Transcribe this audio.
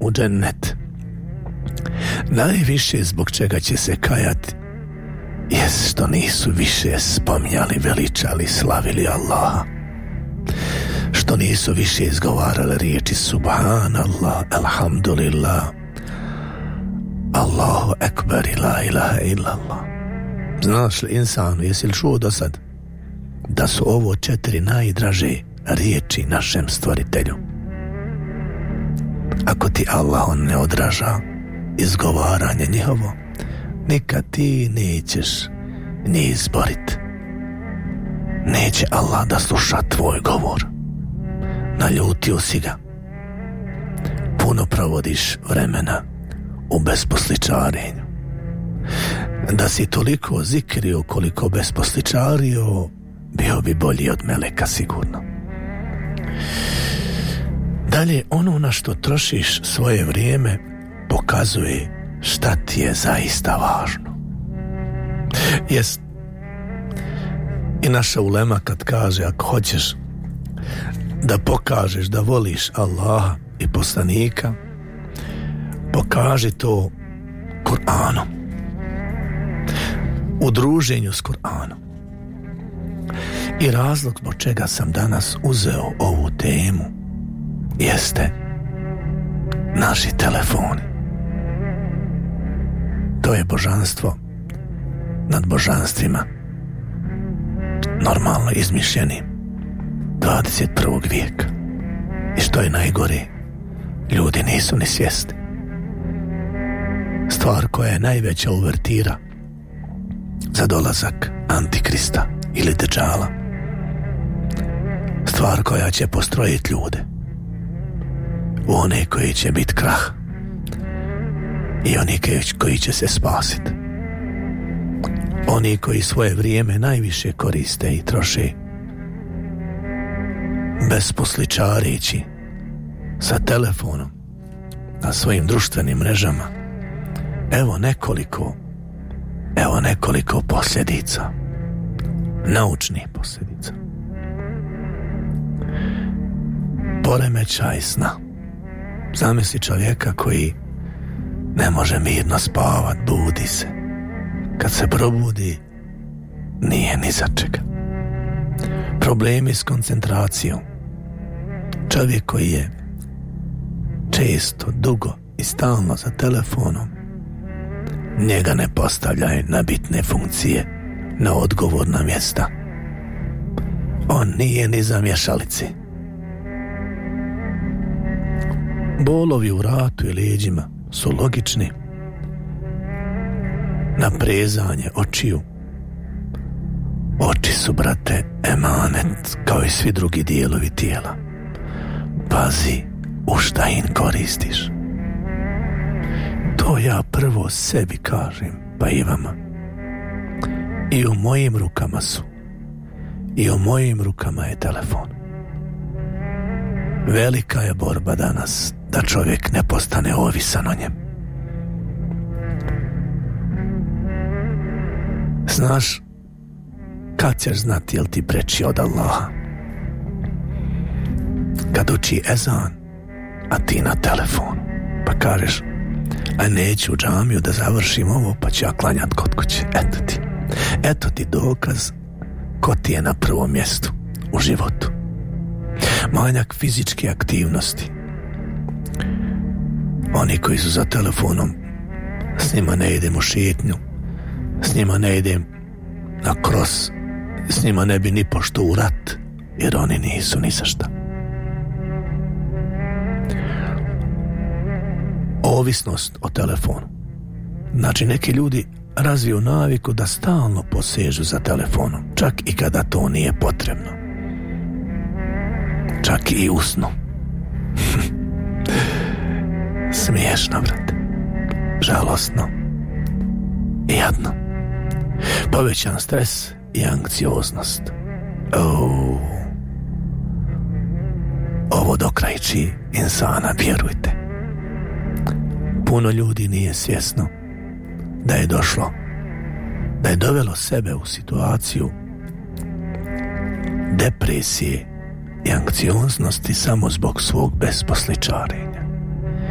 u džennet. Najviše zbog čega će se kajati jest što nisu više spominjali, veličali, slavili Allaha, što nisu više izgovarali riječi subhanallah, alhamdulillah, Allahu ekber, la ilaha illallah. Znaš li, insanu, jesi li čuo do sad da su ovo 4 najdraže riječi našem stvoritelju? Ako ti Allah on ne odraža izgovaranje njihovo, nikad ti nećeš ni izborit. Neće Allah da sluša tvoj govor. Naljutio si ga. Puno provodiš vremena u besposličarenju. Da si toliko zikrio koliko besposličario, bio bi bolji od meleka sigurno. Dalje, ono na što trošiš svoje vrijeme pokazuje šta ti je zaista važno. Jest i naša ulema kad kaže, ako hoćeš da pokažeš da voliš Allaha i poslanika, pokaži to Kur'anom, u druženju s Kur'anom. I razlog zbog čega sam danas uzeo ovu temu jeste naši telefoni. To je božanstvo nad božanstvima, normalno izmišljeni 21. vijeka. I što je najgore, ljudi nisu ni svjesni. Stvar koja je najveća uvertira za dolazak Antikrista ili Dejjala, stvar koja će postrojiti ljude u one koji će biti krah i oni koji će se spasiti, oni koji svoje vrijeme najviše koriste i troše besposličareći sa telefonom na svojim društvenim mrežama. Evo nekoliko posljedica, naučnih posljedica. Poremećaj sna. Zamisli čovjeka koji ne može mirno spavat, budi se. Kad se probudi, nije ni za čega. Problemi s koncentracijom. Čovjek koji je često, dugo i stalno za telefonom, njega ne postavljaju na bitne funkcije, na odgovorna mjesta. On nije ni za mješalici. Bolovi u vratu i leđima su logični. Naprezanje očiju. Oči su, brate, emanet kao i svi drugi dijelovi tijela. Pazi u šta im koristiš. To ja prvo sebi kažem, pa i vama. I u mojim rukama su. I u mojim rukama je telefon. Velika je borba danas da čovjek ne postane ovisan o njem. Znaš kad ćeš znati jel ti preči od Allaha? Kad uči ezan, a ti na telefonu, pa kažeš, a neću u džamiju da završim ovo, pa ću ja klanjat kod kuće. Eto ti dokaz ko ti je na prvom mjestu u životu. Manjak fizičke aktivnosti. Oni koji su za telefonom, s njima ne idem u šetnju, s njima ne idem na kros, s njima ne bi ni pošto u rat, jer oni nisu ni za šta. Ovisnost o telefonu. Znači, neki ljudi razviju naviku da stalno posežu za telefonom, čak i kada to nije potrebno. Čak i u snu. Smiješno, brate. Žalosno. I jadno. Povećan stres i anksioznost. Ovo dokrajči insana, vjerujte. Puno ljudi nije svjesno da je došlo, da je dovelo sebe u situaciju depresije i anksioznosti samo zbog svog besposličarenja.